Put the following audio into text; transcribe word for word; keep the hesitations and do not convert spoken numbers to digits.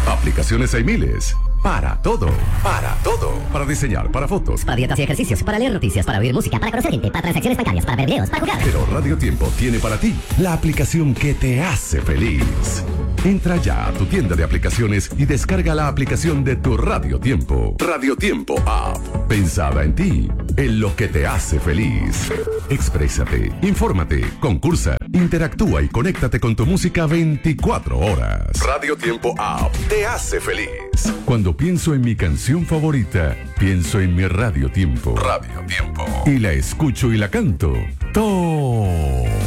Aplicaciones hay miles. Para todo, para todo. Para diseñar, para fotos, para dietas y ejercicios, para leer noticias, para oír música, para conocer gente, para transacciones bancarias, para ver videos, para jugar. Pero Radio Tiempo tiene para ti la aplicación que te hace feliz. Entra ya a tu tienda de aplicaciones y descarga la aplicación de tu Radio Tiempo. Radio Tiempo App. Pensada en ti, en lo que te hace feliz. Exprésate, infórmate, concursa, interactúa y conéctate con tu música veinticuatro horas. Radio Tiempo App te hace feliz. Cuando pienso en mi canción favorita, pienso en mi Radio Tiempo. Radio Tiempo. Y la escucho y la canto todo